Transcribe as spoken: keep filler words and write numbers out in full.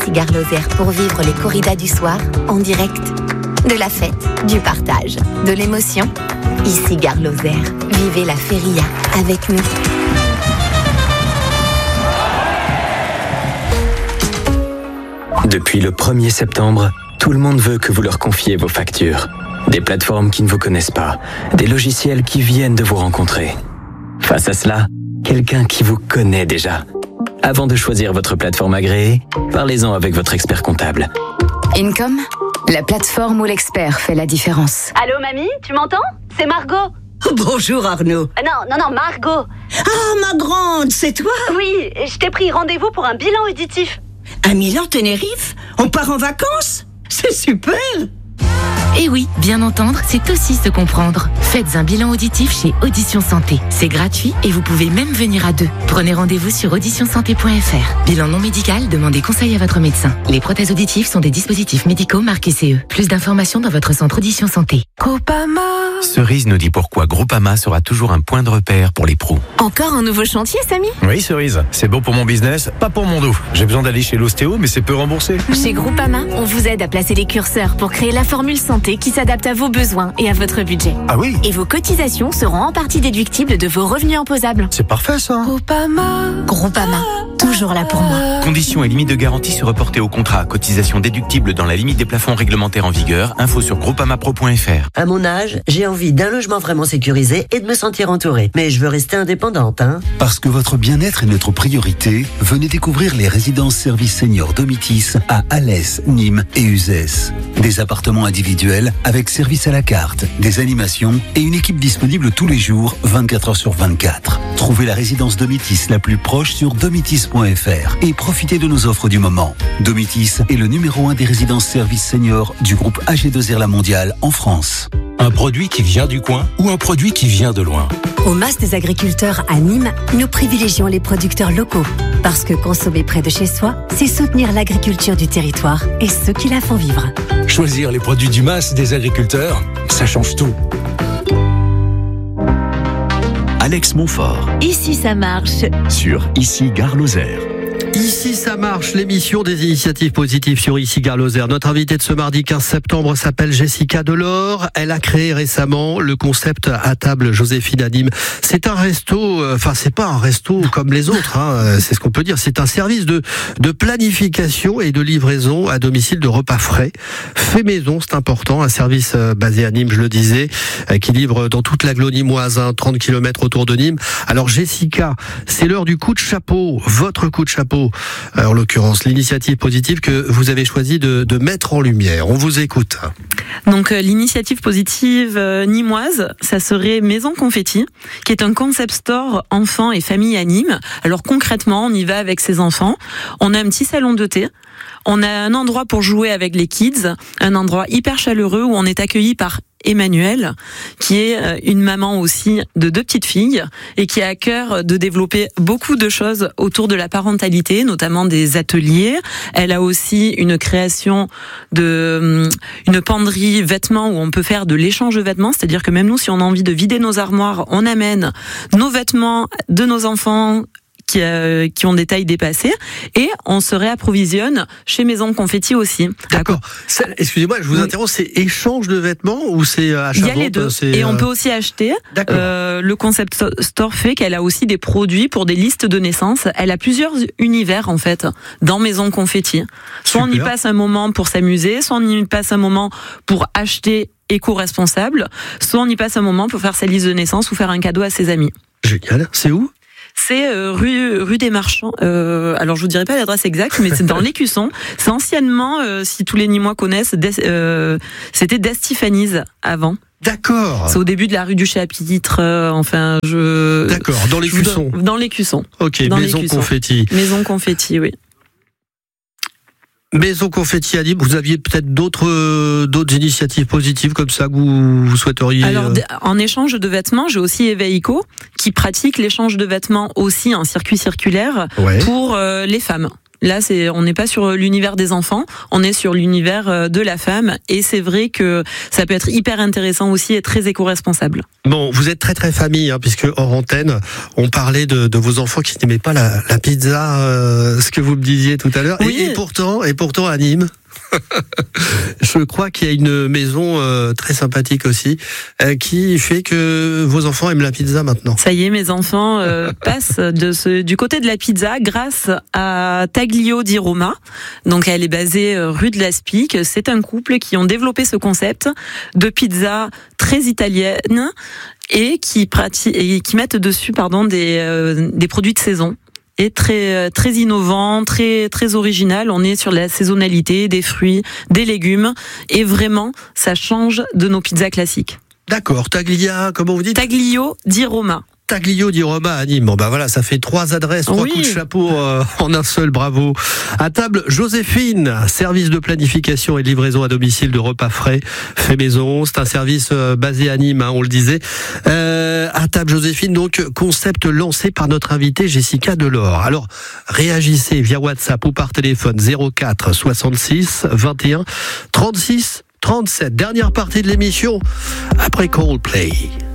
ici Gare Lozère pour vivre les corridas du soir en direct. De la fête, du partage, de l'émotion. Ici Gare Lozère. Vivez la feria avec nous. Depuis le premier septembre, tout le monde veut que vous leur confiez vos factures. Des plateformes qui ne vous connaissent pas, des logiciels qui viennent de vous rencontrer. Face à cela, quelqu'un qui vous connaît déjà. Avant de choisir votre plateforme agréée, parlez-en avec votre expert comptable. Income, la plateforme où l'expert fait la différence. Allô mamie, tu m'entends? C'est Margot. Bonjour Arnaud. Euh, non, non, non, Margot. Ah, ma grande, c'est toi? Oui, je t'ai pris rendez-vous pour un bilan auditif. À Milan, Tenerife? On part en vacances? C'est super! Et oui, bien entendre, c'est aussi se comprendre. Faites un bilan auditif chez Audition Santé. C'est gratuit et vous pouvez même venir à deux. Prenez rendez-vous sur audition santé point f r. Bilan non médical, demandez conseil à votre médecin. Les prothèses auditives sont des dispositifs médicaux marqués C E. Plus d'informations dans votre centre Audition Santé. Groupama. Cerise nous dit pourquoi Groupama sera toujours un point de repère pour les pros. Encore un nouveau chantier, Samy? Oui, Cerise. C'est bon pour mon business, pas pour mon dos. J'ai besoin d'aller chez l'ostéo, mais c'est peu remboursé. Chez Groupama, on vous aide à placer les curseurs pour créer la formule santé qui s'adapte à vos besoins et à votre budget. Ah oui? Et vos cotisations seront en partie déductibles de vos revenus imposables. C'est parfait ça. Groupama. Groupama. Toujours là pour moi. Conditions et limites de garantie se reporter au contrat. Cotisation déductible dans la limite des plafonds réglementaires en vigueur. Info sur groupamapro point f r. À mon âge, j'ai envie d'un logement vraiment sécurisé et de me sentir entourée. Mais je veux rester indépendante, hein. Parce que votre bien-être est notre priorité, venez découvrir les résidences services seniors Domitis à Alès, Nîmes et Uzès. Des appartements individuels avec service à la carte, des animations et une équipe disponible tous les jours, vingt-quatre heures sur vingt-quatre. Trouvez la résidence Domitis la plus proche sur domitis point f r et profitez de nos offres du moment. Domitis est le numéro un des résidences services seniors du groupe A G deux R La Mondiale en France. Un produit qui vient du coin ou un produit qui vient de loin? Au Mas des agriculteurs à Nîmes, nous privilégions les producteurs locaux. Parce que consommer près de chez soi, c'est soutenir l'agriculture du territoire et ceux qui la font vivre. Choisir les produits du Mas des agriculteurs, ça change tout. Alex Montfort. Ici ça marche. Sur Ici Gare Lozère. Ici ça marche, l'émission des initiatives positives sur Ici Gare Lozère. Notre invitée de ce mardi quinze septembre s'appelle Jessica Delors. Elle a créé récemment le concept à table Joséphine à Nîmes. C'est un resto, enfin c'est pas un resto comme les autres, hein, c'est ce qu'on peut dire. C'est un service de, de planification et de livraison à domicile de repas frais. Fait maison, c'est important. Un service basé à Nîmes, je le disais, qui livre dans toute l'agglo nîmoise, hein, trente kilomètres autour de Nîmes. Alors Jessica, c'est l'heure du coup de chapeau, votre coup de chapeau. En l'occurrence, l'initiative positive que vous avez choisi de, de mettre en lumière. On vous écoute. Donc euh, l'initiative positive euh, nîmoise, ça serait Maison Confetti, qui est un concept store enfants et famille à Nîmes. Alors concrètement, on y va avec ses enfants. On a un petit salon de thé. On a un endroit pour jouer avec les kids, un endroit hyper chaleureux où on est accueilli par Emmanuelle, qui est une maman aussi de deux petites filles et qui a à cœur de développer beaucoup de choses autour de la parentalité, notamment des ateliers. Elle a aussi une création de une penderie vêtements où on peut faire de l'échange de vêtements, c'est-à-dire que même nous, si on a envie de vider nos armoires, on amène nos vêtements de nos enfants Qui, euh, qui ont des tailles dépassées, et on se réapprovisionne chez Maison Confetti aussi. D'accord. Ça, excusez-moi, je vous oui. interromps, c'est échange de vêtements ou c'est achat? Il y a les deux. Et euh... on peut aussi acheter. Euh, le concept store fait qu'elle a aussi des produits pour des listes de naissance. Elle a plusieurs univers, en fait, dans Maison Confetti. Soit Super. On y passe un moment pour s'amuser, soit on y passe un moment pour acheter éco-responsable, soit on y passe un moment pour faire sa liste de naissance ou faire un cadeau à ses amis. Génial. C'est où? C'est euh, rue rue des Marchands. Euh, alors je vous dirai pas l'adresse exacte, mais c'est dans l'Écusson. C'est anciennement, euh, si tous les Nîmois connaissent, des, euh, c'était des Stéphanies avant. D'accord. C'est au début de la rue du Chapitre. Euh, enfin, je. D'accord. Dans l'Écusson. Dans l'Écusson. Ok. Dans Maison l'Écusson. Confetti. Maison Confetti, oui. Maison Confetti à Nîmes, vous aviez peut-être d'autres euh, d'autres initiatives positives comme ça que vous, vous souhaiteriez. Alors, euh... en échange de vêtements, j'ai aussi Eveico qui pratique l'échange de vêtements aussi en circuit circulaire ouais. pour euh, les femmes. Là, c'est, on n'est pas sur l'univers des enfants, on est sur l'univers de la femme, et c'est vrai que ça peut être hyper intéressant aussi et très éco-responsable. Bon, vous êtes très très famille, hein, puisque hors antenne, on parlait de, de vos enfants qui n'aimaient pas la, la pizza, euh, ce que vous me disiez tout à l'heure, oui. et, et pourtant, et pourtant à Nîmes. Je crois qu'il y a une maison euh, très sympathique aussi euh, qui fait que vos enfants aiment la pizza maintenant. Ça y est, mes enfants euh, passent de ce, du côté de la pizza grâce à Taglio di Roma. Donc elle est basée euh, rue de l'Aspic. C'est un couple qui ont développé ce concept de pizza très italienne et qui pratiquent et qui mettent dessus pardon des euh, des produits de saison. Et très très innovant, très très original. On est sur la saisonnalité, des fruits, des légumes, et vraiment, ça change de nos pizzas classiques. D'accord. Taglia, comment vous dites ? Taglio di Roma. Taglio di Roma à Nîmes. Bon bah voilà, ça fait trois adresses, trois oui. coups de chapeau euh, en un seul, bravo. À table, Joséphine, service de planification et de livraison à domicile de repas frais, fait maison. C'est un service euh, basé à Nîmes, hein, on le disait. Euh, à table, Joséphine, donc concept lancé par notre invitée Jessica Delors. Alors, réagissez via WhatsApp ou par téléphone zéro quatre soixante-six vingt et un trente-six trente-sept. Dernière partie de l'émission après Coldplay.